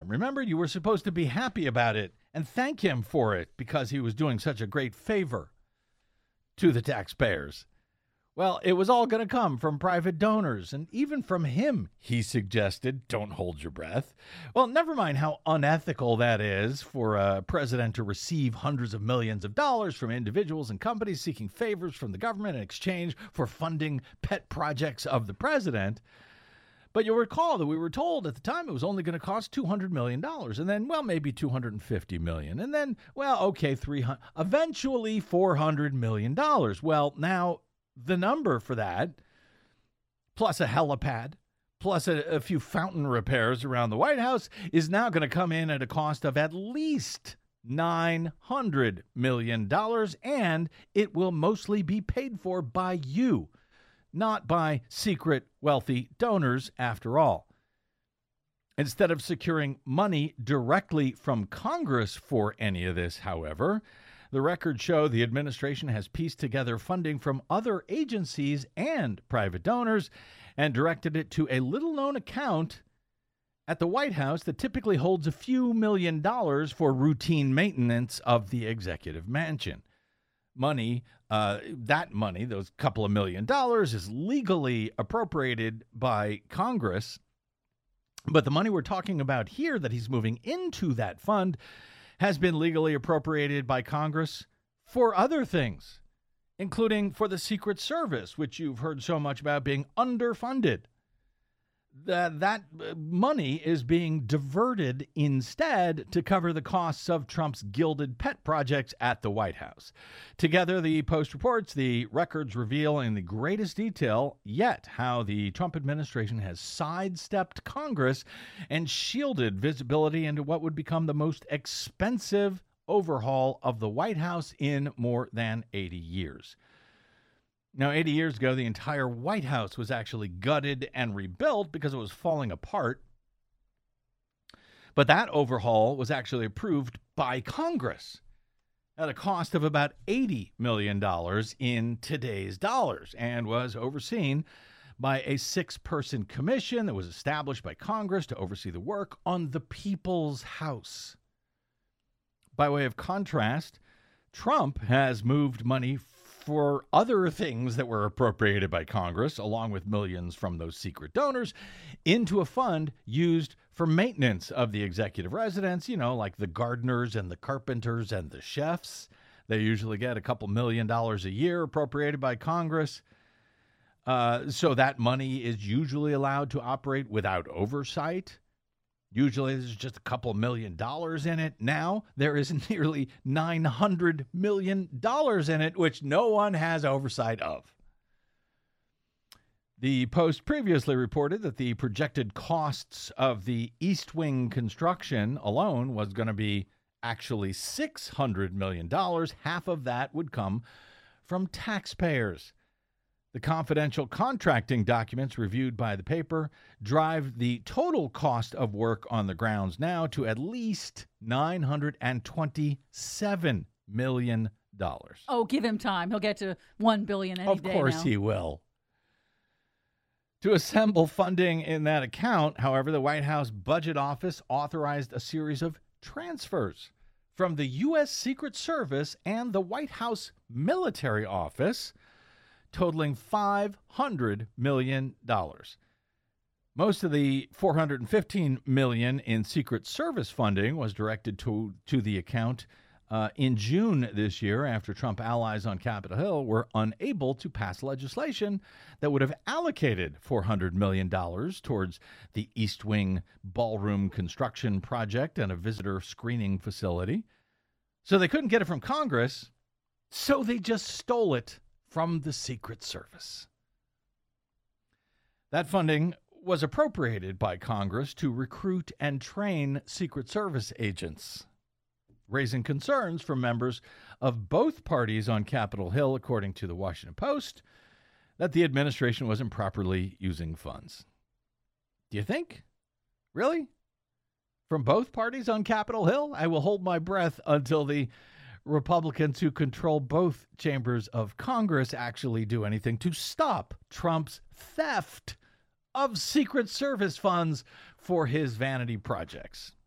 Remember, you were supposed to be happy about it and thank him for it because he was doing such a great favor to the taxpayers. Well, it was all going to come from private donors, and even from him, he suggested. Don't hold your breath. Well, never mind how unethical that is for a president to receive hundreds of millions of dollars from individuals and companies seeking favors from the government in exchange for funding pet projects of the president. But you'll recall that we were told at the time it was only going to cost $200 million, and then, well, maybe $250 million, and then, well, okay, eventually $400 million. Well, now the number for that, plus a helipad, plus a few fountain repairs around the White House, is now going to come in at a cost of at least $900 million, and it will mostly be paid for by you, not by secret wealthy donors after all. Instead of securing money directly from Congress for any of this, however, the records show the administration has pieced together funding from other agencies and private donors and directed it to a little-known account at the White House that typically holds a few $1 million for routine maintenance of the executive mansion. That money, those couple of $1 million, is legally appropriated by Congress. But the money we're talking about here that he's moving into that fund has been legally appropriated by Congress for other things, including for the Secret Service, which you've heard so much about being underfunded. That money is being diverted instead to cover the costs of Trump's gilded pet projects at the White House. Together, the Post reports the records reveal in the greatest detail yet how the Trump administration has sidestepped Congress and shielded visibility into what would become the most expensive overhaul of the White House in more than 80 years. Now, 80 years ago, the entire White House was actually gutted and rebuilt because it was falling apart. But that overhaul was actually approved by Congress at a cost of about $80 million in today's dollars and was overseen by a 6-person commission that was established by Congress to oversee the work on the People's House. By way of contrast, Trump has moved money for other things that were appropriated by Congress, along with millions from those secret donors, into a fund used for maintenance of the executive residence, like the gardeners and the carpenters and the chefs. They usually get a couple $1 million a year appropriated by Congress. So that money is usually allowed to operate without oversight. Usually there's just a couple $1 million in it. Now there is nearly $900 million in it, which no one has oversight of. The Post previously reported that the projected costs of the East Wing construction alone was going to be actually $600 million. Half of that would come from taxpayers. The confidential contracting documents reviewed by the paper drive the total cost of work on the grounds now to at least $927 million. Oh, give him time. He'll get to $1 billion any day. Of course he will. To assemble funding in that account, however, the White House Budget Office authorized a series of transfers from the U.S. Secret Service and the White House Military Office, totaling $500 million. Most of the $415 million in Secret Service funding was directed to the account in June this year after Trump allies on Capitol Hill were unable to pass legislation that would have allocated $400 million towards the East Wing ballroom construction project and a visitor screening facility. So they couldn't get it from Congress, so they just stole it from the Secret Service. That funding was appropriated by Congress to recruit and train Secret Service agents, raising concerns from members of both parties on Capitol Hill, according to the Washington Post, that the administration was improperly using funds. Do you think? Really? From both parties on Capitol Hill? I will hold my breath until the Republicans who control both chambers of Congress actually do anything to stop Trump's theft of Secret Service funds for his vanity projects.